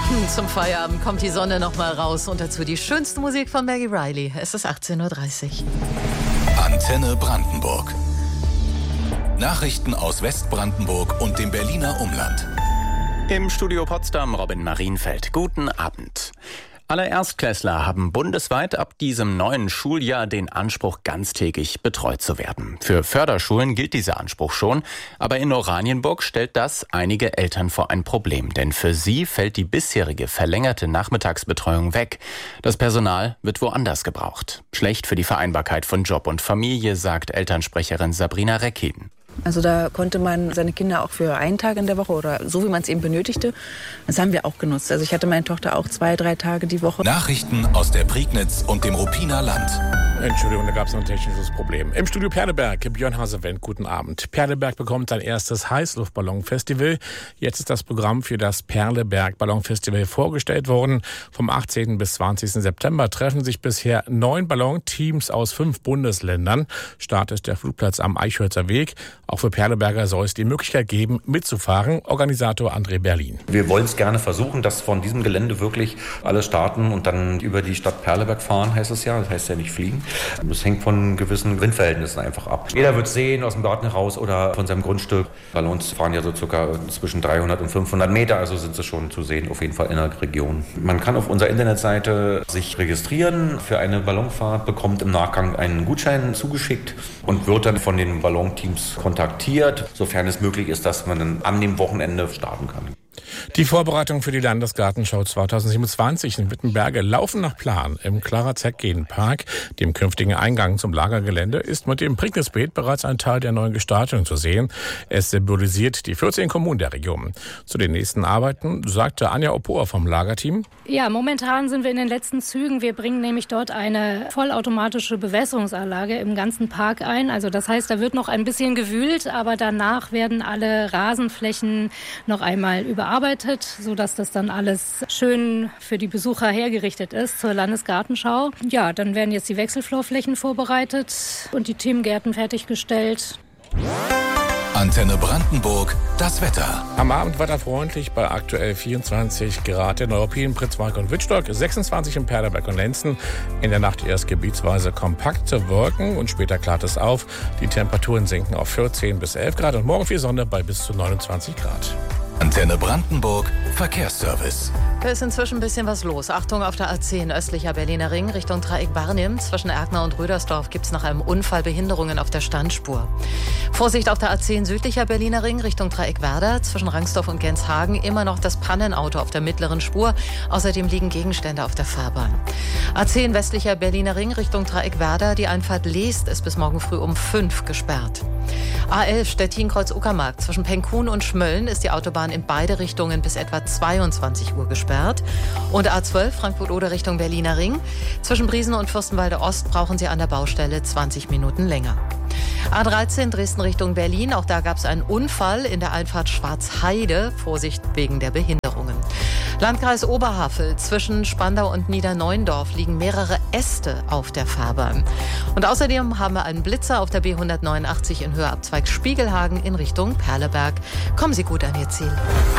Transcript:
Zum Feierabend kommt die Sonne noch mal raus und dazu die schönste Musik von Maggie Reilly. Es ist 18:30 Uhr. Antenne Brandenburg. Nachrichten aus Westbrandenburg und dem Berliner Umland. Im Studio Potsdam Robin Marienfeld. Guten Abend. Alle Erstklässler haben bundesweit ab diesem neuen Schuljahr den Anspruch, ganztägig betreut zu werden. Für Förderschulen gilt dieser Anspruch schon, aber in Oranienburg stellt das einige Eltern vor ein Problem. Denn für sie fällt die bisherige verlängerte Nachmittagsbetreuung weg. Das Personal wird woanders gebraucht. Schlecht für die Vereinbarkeit von Job und Familie, sagt Elternsprecherin Sabrina Reckeden. Also da konnte man seine Kinder auch für einen Tag in der Woche oder so, wie man es eben benötigte. Das haben wir auch genutzt. Also ich hatte meine Tochter auch 2-3 Tage die Woche. Nachrichten aus der Prignitz und dem Ruppiner Land. Entschuldigung, da gab es noch ein technisches Problem. Im Studio Perleberg, Björn Hasewendt, guten Abend. Perleberg bekommt sein erstes Heißluftballonfestival. Jetzt ist das Programm für das Perleberg Ballonfestival vorgestellt worden. Vom 18. bis 20. September treffen sich bisher 9 Ballonteams aus 5 Bundesländern. Start ist der Flugplatz am Eichhörzer Weg. Auch für Perleberger soll es die Möglichkeit geben, mitzufahren. Organisator André Berlin. Wir wollen es gerne versuchen, dass von diesem Gelände wirklich alle starten und dann über die Stadt Perleberg fahren, heißt es ja. Das heißt ja nicht fliegen. Das hängt von gewissen Windverhältnissen einfach ab. Jeder wird sehen, aus dem Garten heraus oder von seinem Grundstück. Ballons fahren ja so circa zwischen 300 und 500 Meter, also sind sie schon zu sehen, auf jeden Fall in der Region. Man kann auf unserer Internetseite sich registrieren für eine Ballonfahrt, bekommt im Nachgang einen Gutschein zugeschickt und wird dann von den Ballonteams kontaktiert, sofern es möglich ist, dass man dann an dem Wochenende starten kann. Die Vorbereitungen für die Landesgartenschau 2027 in Wittenberge laufen nach Plan. Im Clara-Zergehen-Park, dem künftigen Eingang zum Lagergelände, ist mit dem Prignitz-Beet bereits ein Teil der neuen Gestaltung zu sehen. Es symbolisiert die 14 Kommunen der Region. Zu den nächsten Arbeiten sagte Anja Opoa vom Lagerteam: Ja, momentan sind wir in den letzten Zügen. Wir bringen nämlich dort eine vollautomatische Bewässerungsanlage im ganzen Park ein. Also das heißt, da wird noch ein bisschen gewühlt, aber danach werden alle Rasenflächen noch einmal überarbeitet, sodass das dann alles schön für die Besucher hergerichtet ist zur Landesgartenschau. Ja, dann werden jetzt die Wechselflorflächen vorbereitet und die Themengärten fertiggestellt. Antenne Brandenburg, das Wetter. Am Abend wetterfreundlich bei aktuell 24 Grad in Neuruppin, Pritzmark und Wittstock, 26 in Perleberg und Lenzen. In der Nacht erst gebietsweise kompakte Wolken und später klart es auf. Die Temperaturen sinken auf 14 bis 11 Grad und morgen viel Sonne bei bis zu 29 Grad. Antenne Brandenburg, Verkehrsservice. Da ist inzwischen ein bisschen was los. Achtung, auf der A10 östlicher Berliner Ring Richtung Dreieck Barnim. Zwischen Erkner und Rödersdorf gibt es nach einem Unfall Behinderungen auf der Standspur. Vorsicht auf der A10 südlicher Berliner Ring Richtung Dreieck Werder. Zwischen Rangsdorf und Genshagen immer noch das Pannenauto auf der mittleren Spur. Außerdem liegen Gegenstände auf der Fahrbahn. A10 westlicher Berliner Ring Richtung Dreieck Werder. Die Einfahrt Leest ist bis morgen früh um 5 gesperrt. A11 Stettin-Kreuz-Uckermark. Zwischen Penkhuhn und Schmölln ist die Autobahn in beide Richtungen bis etwa 22 Uhr gesperrt. Und A12 Frankfurt-Oder Richtung Berliner Ring. Zwischen Briesen und Fürstenwalde Ost brauchen Sie an der Baustelle 20 Minuten länger. A13 Dresden Richtung Berlin. Auch da gab es einen Unfall in der Einfahrt Schwarzheide. Vorsicht wegen der Behinderungen. Landkreis Oberhavel. Zwischen Spandau und Niederneuendorf liegen mehrere Äste auf der Fahrbahn. Und außerdem haben wir einen Blitzer auf der B189 in Höhe Abzweig Spiegelhagen in Richtung Perleberg. Kommen Sie gut an Ihr Ziel.